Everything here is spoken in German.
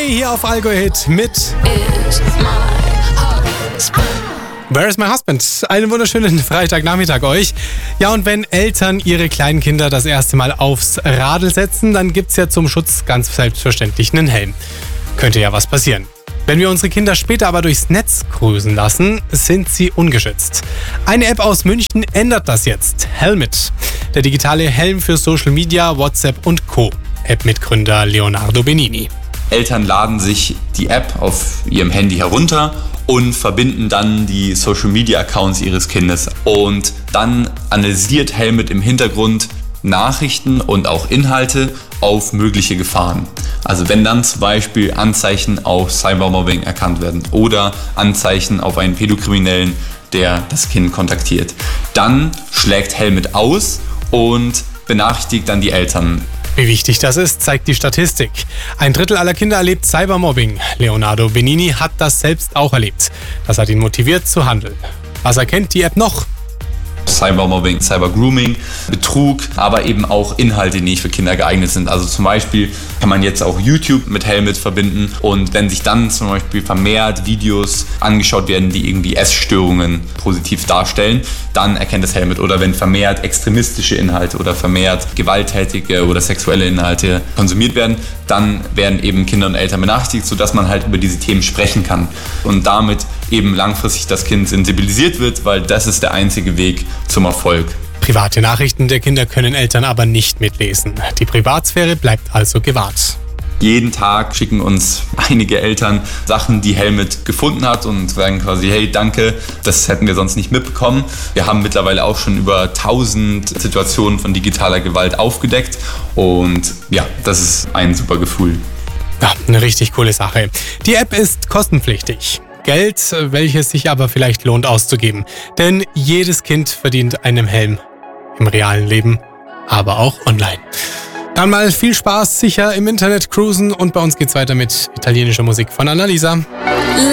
Ray hier auf Allgäu Hit mit Where is my husband? Einen wunderschönen Freitagnachmittag euch. Ja, und wenn Eltern ihre kleinen Kinder das erste Mal aufs Radl setzen, dann gibt's ja zum Schutz ganz selbstverständlich einen Helm. Könnte ja was passieren. Wenn wir unsere Kinder später aber durchs Netz cruisen lassen, sind sie ungeschützt. Eine App aus München ändert das jetzt. Helmet. Der digitale Helm für Social Media, WhatsApp und Co. App-Mitgründer Leonardo Benini. Eltern laden sich die App auf ihrem Handy herunter und verbinden dann die Social-Media-Accounts ihres Kindes. Und dann analysiert Helmet im Hintergrund Nachrichten und auch Inhalte auf mögliche Gefahren. Also wenn dann zum Beispiel Anzeichen auf Cybermobbing erkannt werden oder Anzeichen auf einen Pädokriminellen, der das Kind kontaktiert, dann schlägt Helmet aus und benachrichtigt dann die Eltern. Wie wichtig das ist, zeigt die Statistik. 1/3 aller Kinder erlebt Cybermobbing. Leonardo Benini hat das selbst auch erlebt. Das hat ihn motiviert zu handeln. Was erkennt die App noch? Cybermobbing, Cybergrooming, Betrug, aber eben auch Inhalte, die nicht für Kinder geeignet sind. Also zum Beispiel kann man jetzt auch YouTube mit Helmet verbinden und wenn sich dann zum Beispiel vermehrt Videos angeschaut werden, die irgendwie Essstörungen positiv darstellen, dann erkennt das Helmet. Oder wenn vermehrt extremistische Inhalte oder vermehrt gewalttätige oder sexuelle Inhalte konsumiert werden, dann werden eben Kinder und Eltern benachrichtigt, sodass man halt über diese Themen sprechen kann und damit eben langfristig das Kind sensibilisiert wird, weil das ist der einzige Weg zum Erfolg. Private Nachrichten der Kinder können Eltern aber nicht mitlesen. Die Privatsphäre bleibt also gewahrt. Jeden Tag schicken uns einige Eltern Sachen, die Helmet gefunden hat und sagen quasi, hey, danke, das hätten wir sonst nicht mitbekommen. Wir haben mittlerweile auch schon über 1000 Situationen von digitaler Gewalt aufgedeckt und ja, das ist ein super Gefühl. Ja, eine richtig coole Sache. Die App ist kostenpflichtig. Geld, welches sich aber vielleicht lohnt auszugeben. Denn jedes Kind verdient einen Helm. Im realen Leben, aber auch online. Dann mal viel Spaß, sicher im Internet cruisen und bei uns geht's weiter mit italienischer Musik von Annalisa.